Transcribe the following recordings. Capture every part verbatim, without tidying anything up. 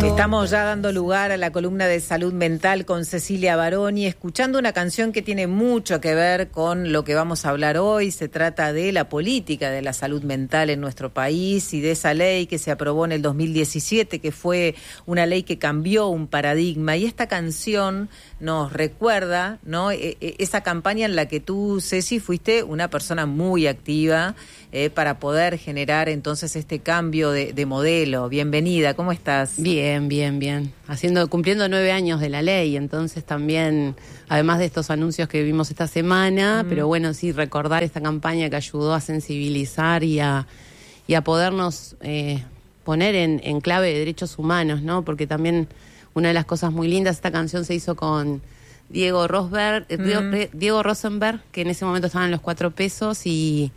Estamos ya dando lugar a la columna de salud mental con Cecilia Baroni, escuchando una canción que tiene mucho que ver con lo que vamos a hablar hoy. Se trata de la política de la salud mental en nuestro país y de esa ley que se aprobó en el dos mil diecisiete, que fue una ley que cambió un paradigma. Y esta canción nos recuerda, ¿no?, e- e- esa campaña en la que tú, Ceci, fuiste una persona muy activa eh, para poder generar entonces este cambio de, de modelo. Bienvenida, ¿cómo estás? Bien, bien, bien. Haciendo, cumpliendo nueve años de la ley, entonces también, además de estos anuncios que vimos esta semana, mm. pero bueno, sí, recordar esta campaña que ayudó a sensibilizar y a, y a podernos eh, poner en, en clave de derechos humanos, ¿no? Porque también una de las cosas muy lindas, esta canción se hizo con Diego Rosberg, mm. Diego, Diego Rosenberg, que en ese momento estaban en los cuatro pesos, y...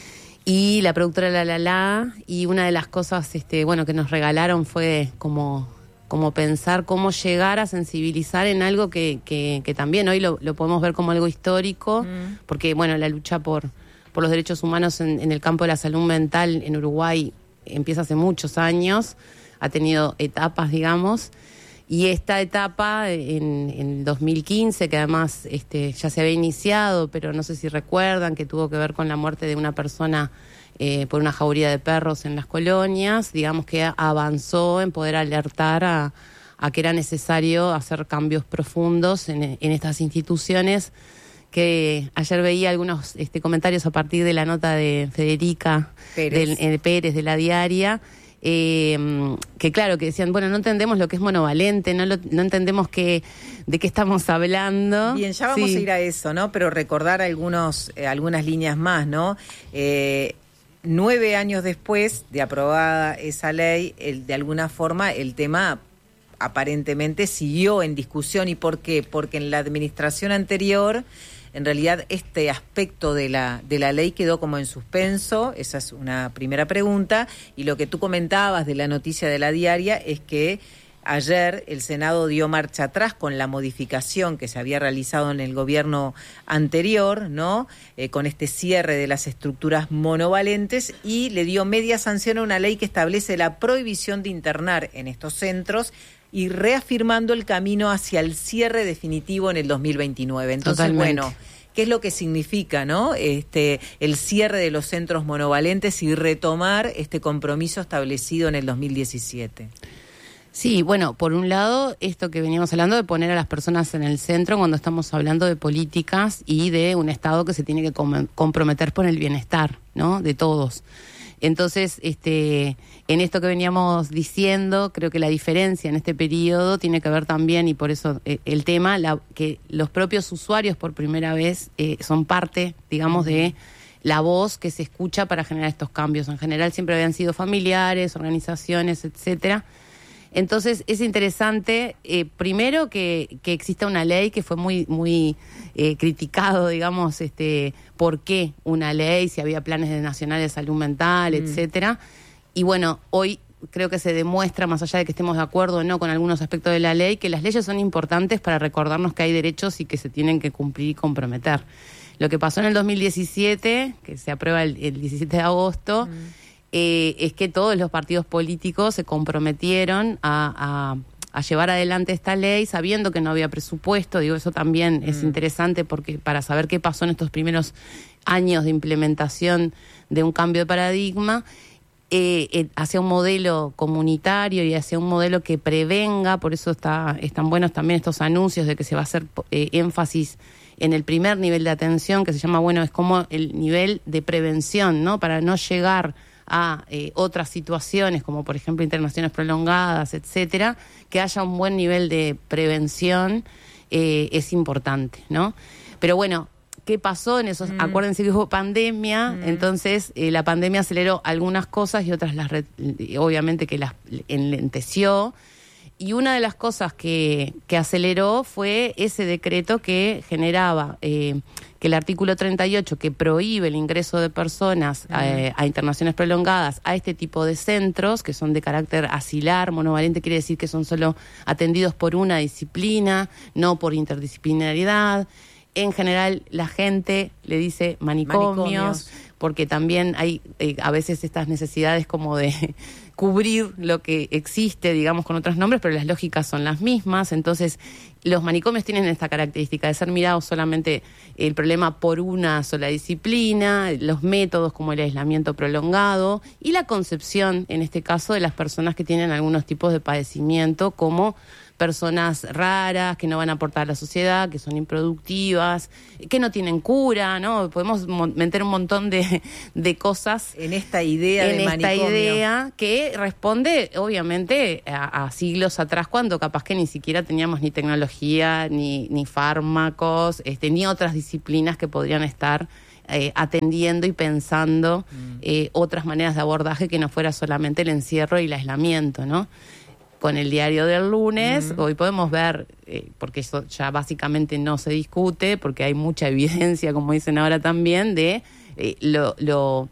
y la productora La La La, y una de las cosas este, bueno, que nos regalaron fue como, como pensar cómo llegar a sensibilizar en algo que, que, que también hoy lo, lo podemos ver como algo histórico, mm. porque bueno, la lucha por, por los derechos humanos en, en el campo de la salud mental en Uruguay empieza hace muchos años, ha tenido etapas, digamos, y esta etapa en, en dos mil quince, que además este, ya se había iniciado, pero no sé si recuerdan, que tuvo que ver con la muerte de una persona eh, por una jauría de perros en las colonias, digamos que avanzó en poder alertar a, a que era necesario hacer cambios profundos en, en estas instituciones, que ayer veía algunos este, comentarios a partir de la nota de Federica Pérez, del, eh, Pérez de La Diaria, Eh, que claro, que decían, bueno, no entendemos lo que es monovalente, no, lo, no entendemos qué, de qué estamos hablando. Bien, ya vamos sí. a ir a eso, ¿no? Pero recordar algunos, eh, algunas líneas más, ¿no? Eh, nueve años después de aprobada esa ley, el, de alguna forma el tema aparentemente siguió en discusión. ¿Y por qué? Porque en la administración anterior, en realidad, este aspecto de la de la ley quedó como en suspenso. Esa es una primera pregunta. Y lo que tú comentabas de la noticia de La Diaria es que ayer el Senado dio marcha atrás con la modificación que se había realizado en el gobierno anterior, ¿no? Eh, con este cierre de las estructuras monovalentes, y le dio media sanción a una ley que establece la prohibición de internar en estos centros, y reafirmando el camino hacia el cierre definitivo en el dos mil veintinueve. Entonces, Totalmente. bueno, ¿qué es lo que significa, no? Este, el cierre de los centros monovalentes y retomar este compromiso establecido en el dos mil diecisiete. Sí, bueno, por un lado, esto que veníamos hablando de poner a las personas en el centro cuando estamos hablando de políticas y de un Estado que se tiene que com- comprometer por el bienestar, ¿no?, de todos. Entonces, este, en esto que veníamos diciendo, creo que la diferencia en este periodo tiene que ver también, y por eso eh, el tema, la, que los propios usuarios por primera vez eh, son parte, digamos, de la voz que se escucha para generar estos cambios. En general siempre habían sido familiares, organizaciones, etcétera. Entonces es interesante, eh, primero, que, que exista una ley que fue muy muy eh, criticado, digamos, este, por qué una ley, si había planes de nacionales de salud mental, mm. etcétera. Y bueno, hoy creo que se demuestra, más allá de que estemos de acuerdo o no con algunos aspectos de la ley, que las leyes son importantes para recordarnos que hay derechos y que se tienen que cumplir y comprometer. Lo que pasó en el dos mil diecisiete, que se aprueba el, el diecisiete de agosto, mm. Eh, es que todos los partidos políticos se comprometieron a, a, a llevar adelante esta ley sabiendo que no había presupuesto. Digo, eso también mm. es interesante, porque para saber qué pasó en estos primeros años de implementación de un cambio de paradigma, eh, eh, hacia un modelo comunitario y hacia un modelo que prevenga. Por eso está, están buenos también estos anuncios de que se va a hacer eh, énfasis en el primer nivel de atención, que se llama, bueno, es como el nivel de prevención, ¿no?, para no llegar a eh, otras situaciones, como por ejemplo internaciones prolongadas, etcétera, que haya un buen nivel de prevención, eh, es importante, ¿no? Pero bueno, ¿qué pasó en esos? Mm. Acuérdense que hubo pandemia, mm. entonces eh, la pandemia aceleró algunas cosas y otras las re- obviamente que las enlenteció. Y una de las cosas que, que aceleró fue ese decreto que generaba eh, que el artículo treinta y ocho, que prohíbe el ingreso de personas uh-huh. eh, a internaciones prolongadas a este tipo de centros, que son de carácter asilar, monovalente, quiere decir que son solo atendidos por una disciplina, no por interdisciplinaridad. En general, la gente le dice manicomios, manicomios. porque también hay eh, a veces estas necesidades como de cubrir lo que existe, digamos, con otros nombres, pero las lógicas son las mismas. Entonces, los manicomios tienen esta característica de ser mirados solamente el problema por una sola disciplina, los métodos como el aislamiento prolongado y la concepción, en este caso, de las personas que tienen algunos tipos de padecimiento, como personas raras, que no van a aportar a la sociedad, que son improductivas, que no tienen cura, ¿no? Podemos mo- meter un montón de, de cosas en esta idea en de esta manicomio. idea que responde, obviamente, a, a siglos atrás, cuando capaz que ni siquiera teníamos ni tecnología, ni, ni fármacos, este, ni otras disciplinas que podrían estar Eh, atendiendo y pensando mm. eh, otras maneras de abordaje que no fuera solamente el encierro y el aislamiento, ¿no? Con el diario del lunes, mm. hoy podemos ver, eh, porque eso ya básicamente no se discute, porque hay mucha evidencia, como dicen ahora también, de eh, lo, lo